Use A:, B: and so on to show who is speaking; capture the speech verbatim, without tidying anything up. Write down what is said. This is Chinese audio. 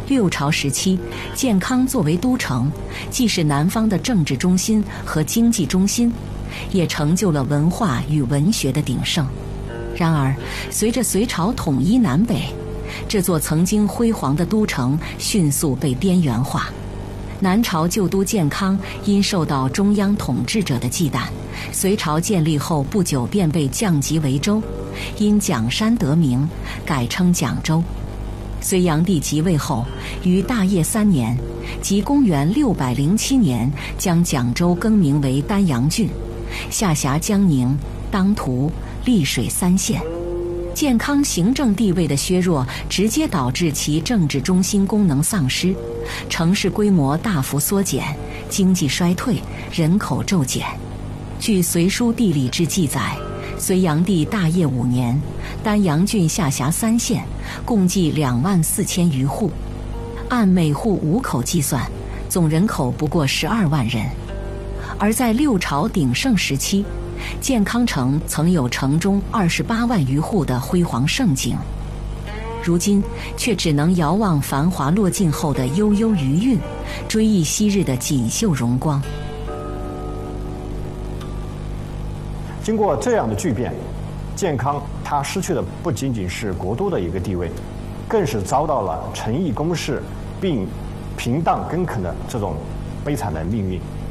A: 六朝时期，建康作为都城，既是南方的政治中心和经济中心，也成就了文化与文学的鼎盛。然而，随着隋朝统一南北，这座曾经辉煌的都城迅速被边缘化。南朝旧都建康因受到中央统治者的忌惮，隋朝建立后不久便被降级为州，因蒋山得名，改称蒋州。隋炀帝即位后，于大业三年，即公元六百零七年，将蒋州更名为丹阳郡，下辖江宁、当涂、溧水三县。建康行政地位的削弱，直接导致其政治中心功能丧失，城市规模大幅缩减，经济衰退，人口骤减。据《隋书地理志》记载，隋炀帝大业五年，丹阳郡下辖三县，共计两万四千余户，按每户五口计算，总人口不过十二万人。而在六朝鼎盛时期，建康城曾有城中二十八万余户的辉煌盛景，如今却只能遥望繁华落尽后的悠悠余韵，追忆昔日的锦绣荣光。
B: 经过这样的巨变，建康它失去的不仅仅是国都的一个地位，更是遭到了陈邑公室并平荡耕垦的这种悲惨的命运。